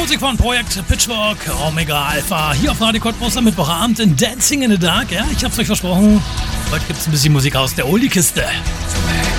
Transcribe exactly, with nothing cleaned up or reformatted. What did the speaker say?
Musik von Projekt Pitchfork, Omega Alpha, hier auf Radio Cottbus am Mittwochabend in Dancing in the Dark. Ja, ich hab's euch versprochen, heute gibt's ein bisschen Musik aus der Oldie-Kiste.